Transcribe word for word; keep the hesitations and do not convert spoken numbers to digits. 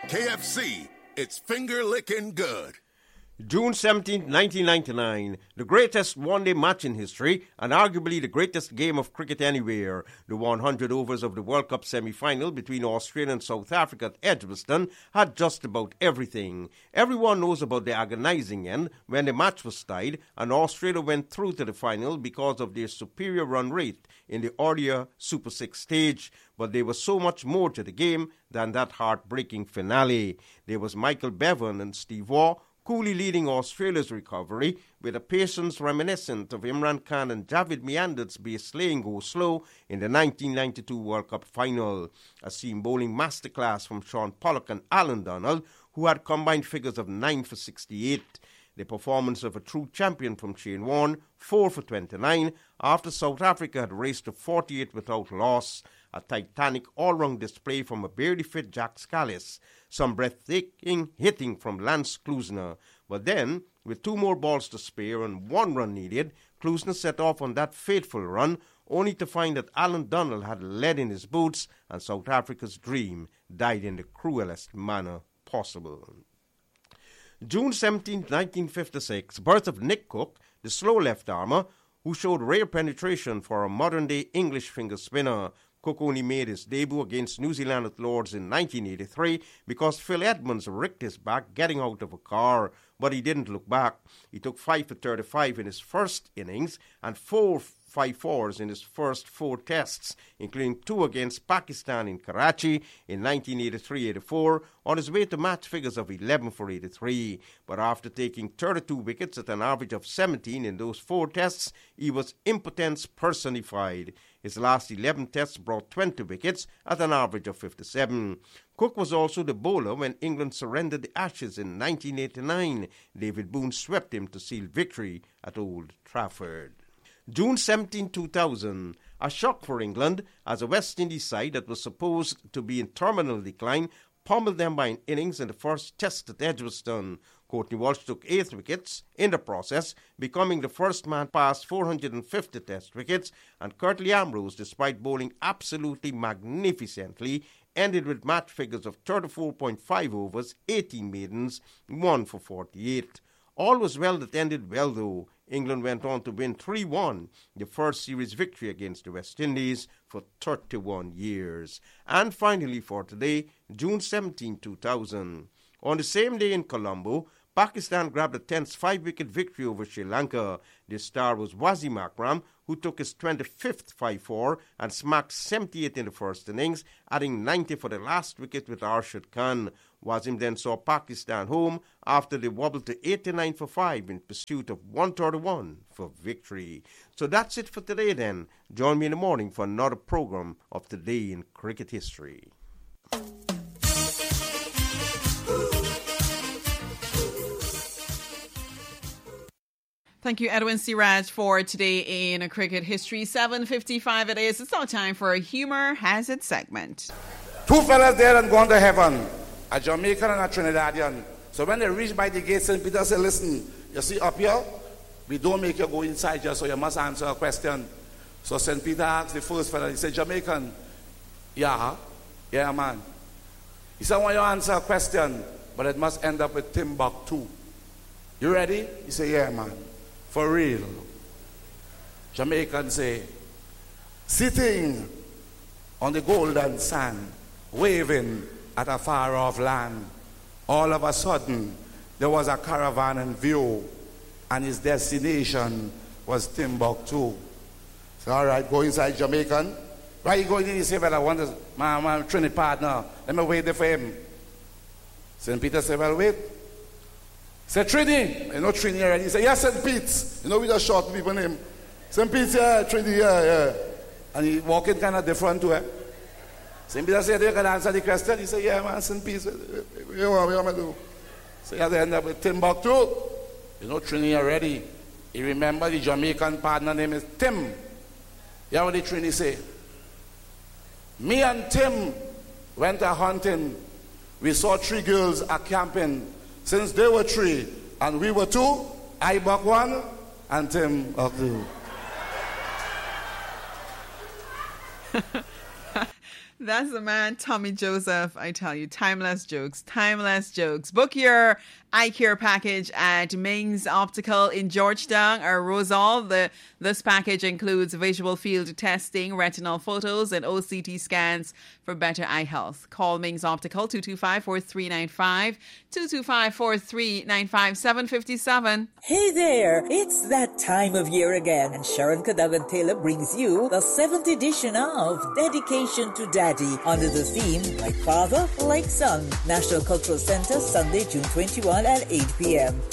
K F C, it's finger-licking good. June seventeenth, nineteen ninety-nine, the greatest one-day match in history and arguably the greatest game of cricket anywhere. The one hundred overs of the World Cup semi-final between Australia and South Africa at Edgbaston had just about everything. Everyone knows about the agonizing end when the match was tied and Australia went through to the final because of their superior run rate in the earlier Super six stage. But there was so much more to the game than that heartbreaking finale. There was Michael Bevan and Steve Waugh coolly leading Australia's recovery with a patience reminiscent of Imran Khan and Javid Meander's base slaying go slow in the nineteen ninety-two World Cup final. A seam bowling masterclass from Sean Pollock and Alan Donald, who had combined figures of nine for sixty-eight. The performance of a true champion from Shane Warne, four for twenty-nine, after South Africa had raced to forty-eight without loss. A titanic all-round display from a barely fit Jack Scalise. Some breathtaking hitting from Lance Klusener. But then, with two more balls to spare and one run needed, Klusener set off on that fateful run, only to find that Alan Donald had lead in his boots and South Africa's dream died in the cruelest manner possible. June seventeenth, nineteen fifty-six, birth of Nick Cook, the slow left-armer, who showed rare penetration for a modern-day English finger spinner. Cook only made his debut against New Zealand at Lords in nineteen eighty-three because Phil Edmonds ricked his back getting out of a car, but he didn't look back. He took five for thirty-five in his first innings and four five fours in his first four tests, including two against Pakistan in Karachi in nineteen eighty-three eighty-four, on his way to match figures of eleven for eighty-three. But after taking thirty-two wickets at an average of seventeen in those four tests, he was impotence personified. His last eleven tests brought twenty wickets at an average of fifty-seven. Cook was also the bowler when England surrendered the Ashes in nineteen eighty-nine. David Boone swept him to seal victory at Old Trafford. June seventeenth, two thousand, a shock for England as a West Indies side that was supposed to be in terminal decline pummeled them by an innings in the first test at Edgbaston. Courtney Walsh took eight wickets in the process, becoming the first man past four hundred fifty test wickets, and Curtly Ambrose, despite bowling absolutely magnificently, ended with match figures of thirty-four point five overs, eighteen maidens, one for forty-eight. All was well that ended well, though. England went on to win three one, the first series victory against the West Indies for thirty-one years. And finally for today, June seventeenth, two thousand. On the same day in Colombo, Pakistan grabbed a tense five-wicket victory over Sri Lanka. The star was Wasim Akram, who took his twenty-fifth five four and smacked seventy-eight in the first innings, adding ninety for the last wicket with Arshad Khan. Wasim then saw Pakistan home after they wobbled to eighty-nine for five in pursuit of one thirty-one for victory. So that's it for today then. Join me in the morning for another program of Today in Cricket History. Thank you, Edwin Siraj, for Today in Cricket History. seven fifty-five it is. It's now time for a Humor Has It segment. Two fellas there and gone to heaven, a Jamaican and a Trinidadian. So when they reach by the gate, Saint Peter said, listen, you see up here, we don't make you go inside just so you must answer a question. So Saint Peter asked the first fella, he said, Jamaican, yeah, yeah, man. He said, I want you to answer a question, but it must end up with Timbuktu. You ready? He said, yeah, man. For real. Jamaican say, sitting on the golden sand, waving at a far off land, all of a sudden there was a caravan in view, and his destination was Timbuktu. So all right, go inside, Jamaican. Why you going in? He said, well, I want to, my, my Trinity partner, let me wait there for him. Saint Peter said, well, wait. Say Trini, you know Trini already. He said, yes, Saint Pete. You know we just short people name. Saint Pete, yeah, Trini, yeah, yeah. And he walking kind of different to her. Saint Peter said, you can answer the question. He said, yeah, man, Saint Pete. What you want, what you want to do? So you have to end up with Timbuktu. You know Trini already. You remember the Jamaican partner name is Tim. You know what the Trini say? Me and Tim went a hunting. We saw three girls a camping. Since they were three and we were two, I buck one and Tim buck two. That's the man, Tommy Joseph. I tell you, timeless jokes, timeless jokes. Book your eye care package at Ming's Optical in Georgetown or Rosal. The, this package includes visual field testing, retinal photos, and O C T scans for better eye health. Call Ming's Optical two two five, four three nine five, two two five, four three nine five, seven five seven. Hey there, it's that time of year again, and Sharon Cadogan Taylor brings you the seventh edition of Dedication to Daddy under the theme Like Father, Like Son. National Cultural Center, Sunday, June twenty-first at eight p.m.